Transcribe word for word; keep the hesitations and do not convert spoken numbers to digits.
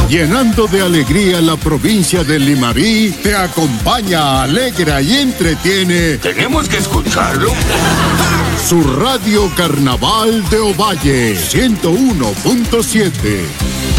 llenando de alegría la provincia de Limarí, te acompaña, alegra y entretiene. Tenemos que escucharlo. Su radio Carnaval de Ovalle, ciento uno punto siete.